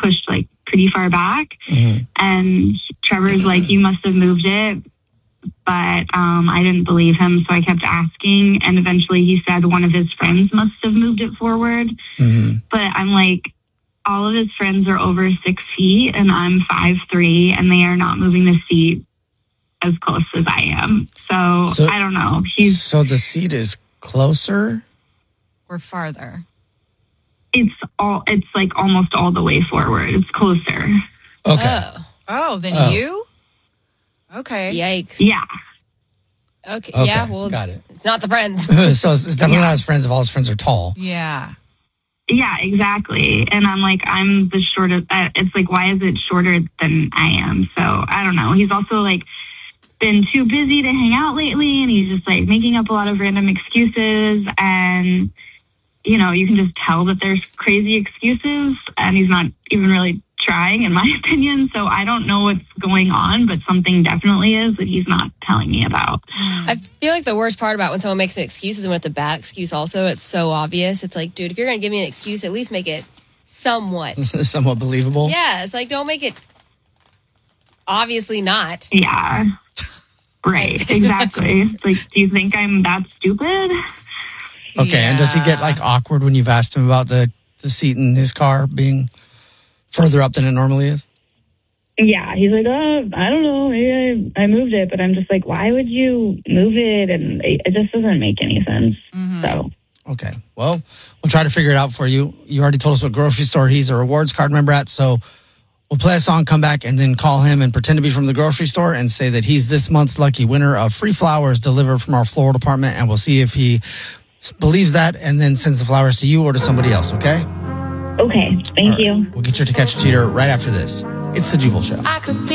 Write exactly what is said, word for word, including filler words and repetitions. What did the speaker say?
pushed like pretty far back. Mm-hmm. And Trevor's like, you must have moved it. But um, I didn't believe him, so I kept asking. And eventually he said one of his friends must have moved it forward. Mm-hmm. But I'm like, all of his friends are over six feet, and I'm five three, and they are not moving the seat as close as I am. So, so I don't know. He's So the seat is closer? Or farther? It's all. It's like almost all the way forward. It's closer. Okay. Oh, oh then Oh. you? Okay. Yikes. Yeah. Okay. Okay, Yeah. Well, got it. it's not the friends. So it's, it's definitely not his friends if all his friends are tall. Yeah. Yeah, exactly. And I'm like, I'm the shortest. Uh, it's like, why is it shorter than I am? So I don't know. He's also like been too busy to hang out lately, and he's just like making up a lot of random excuses. And, you know, you can just tell that there's crazy excuses, and he's not even really trying, in my opinion. So I don't know what's going on, but something definitely is that he's not telling me about. I feel like the worst part about when someone makes an excuse is when it's a bad excuse also. It's so obvious. It's like, dude, if you're going to give me an excuse, at least make it somewhat. Somewhat believable. Yeah, it's like, don't make it obviously not. Yeah. Right, exactly. Like, do you think I'm that stupid? Okay, Yeah. and does he get like awkward when you've asked him about the, the seat in his car being further up than it normally is? Yeah, he's like, oh, I don't know, maybe I, I moved it, but I'm just like, why would you move it? And it, it just doesn't make any sense. Mm-hmm. So, Okay, well, we'll try to figure it out for you. You already told us what grocery store he's a rewards card member at, so we'll play a song, come back, and then call him and pretend to be from the grocery store and say that he's this month's lucky winner of free flowers delivered from our floral department, and we'll see if he believes that and then sends the flowers to you or to somebody else, okay? okay, thank All right. you. We'll get you to Catch a Cheater right after this. It's the Jubal Show. I could be